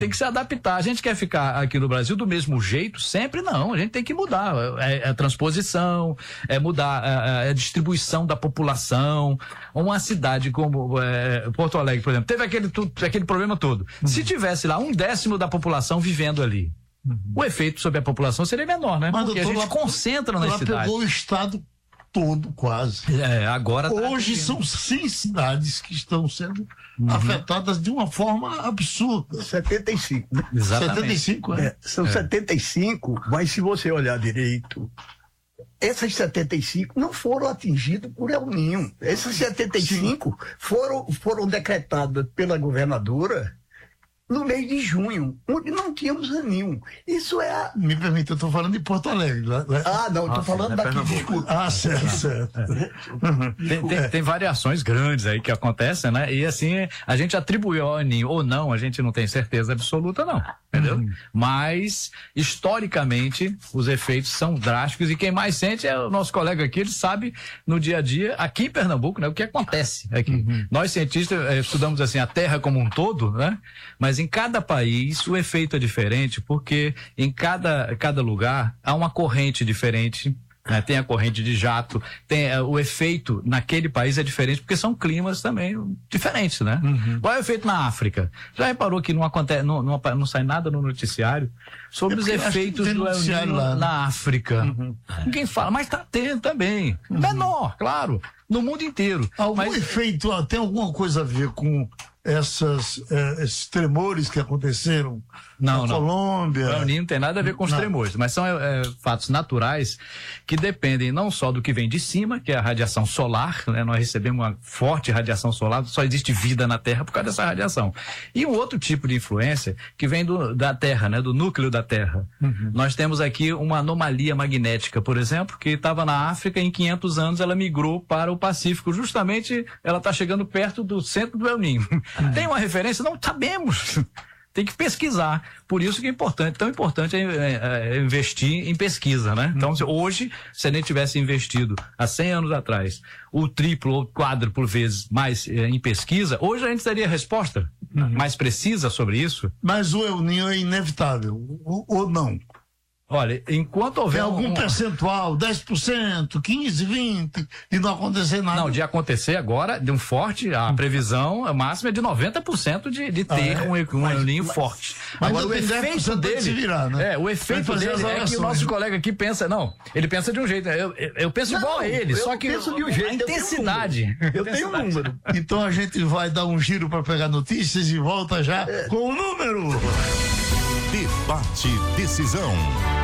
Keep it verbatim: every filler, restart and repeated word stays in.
tem que se adaptar. A gente quer ficar aqui no Brasil do mesmo jeito? Sempre não. A gente tem que mudar. É, é a transposição, é mudar a, a distribuição da população. Uma cidade como é, Porto Alegre, por exemplo, teve aquele, tu, aquele problema todo. Uhum. Se tivesse lá um décimo da população vivendo ali, uhum. o efeito sobre a população seria menor, né? Mas, porque doutor, a gente lá, concentra nas lá cidades. Pegou o estado todo, quase. É, agora hoje tá são seis cidades que estão sendo uhum. afetadas de uma forma absurda. setenta e cinco, né? Exatamente. setenta e cinco, é. É, são é. setenta e cinco, mas se você olhar direito, essas setenta e cinco não foram atingidas por El Ninho. Essas setenta e cinco foram, foram decretadas pela governadora no mês de junho, onde não tínhamos El Ninho. Isso é a... Me permita, eu estou falando de Porto Alegre. Né? Ah, não, estou ah, falando é daqui, desculpa. Ah, certo, certo. É. Tem, tem, tem variações grandes aí que acontecem, né? E assim, a gente atribuiu ao El Ninho ou não, a gente não tem certeza absoluta, não. Entendeu? Uhum. Mas, historicamente, os efeitos são drásticos e quem mais sente é o nosso colega aqui, ele sabe no dia a dia, aqui em Pernambuco, né? O que acontece aqui. Uhum. Nós, cientistas, estudamos assim a Terra como um todo, né? Mas em cada país o efeito é diferente, porque em cada, cada lugar há uma corrente diferente. Né, tem a corrente de jato, tem uh, o efeito naquele país é diferente, porque são climas também diferentes, né? Uhum. Qual é o efeito na África? Já reparou que não acontece, não, não, não sai nada no noticiário sobre é os efeitos do El Ninho lá, né? Na África? Uhum. Ninguém fala, mas tá tendo também. Uhum. Menor, claro, no mundo inteiro. Algum mas... efeito ó, tem alguma coisa a ver com essas, eh, esses tremores que aconteceram não, na não. Colômbia? O El Ninho não tem nada a ver com os não. tremores, mas são é, fatos naturais que dependem não só do que vem de cima, que é a radiação solar, né? Nós recebemos uma forte radiação solar, só existe vida na Terra por causa dessa radiação. E um outro tipo de influência que vem do, da Terra, né? Do núcleo da Terra. Uhum. Nós temos aqui uma anomalia magnética, por exemplo, que estava na África, em quinhentos anos ela migrou para o Pacífico, justamente ela está chegando perto do centro do El Ninho. Tem uma referência? Não sabemos. Tem que pesquisar. Por isso que é importante, tão importante é, é, é investir em pesquisa, né? Então, se, hoje, se a gente tivesse investido há cem anos atrás o triplo ou quádruplo vezes mais é, em pesquisa, hoje a gente teria resposta uhum. mais precisa sobre isso. Mas o El Ninho é inevitável, ou, ou não? Olha, enquanto houver tem algum um... percentual, dez por cento, quinze, vinte, e não acontecer nada? Não, de acontecer agora, de um forte, a previsão a máxima é de noventa por cento de, de ter ah, é? um, um El Ninho forte. Mas agora o efeito dele, se virar, né? é, o efeito dele é que o nosso colega aqui pensa, não, ele pensa de um jeito, eu, eu, eu penso não, igual a ele, só que penso de um jeito, a intensidade. Eu tenho um número. Então a gente vai dar um giro para pegar notícias e volta já é. com o número. Debate Decisão.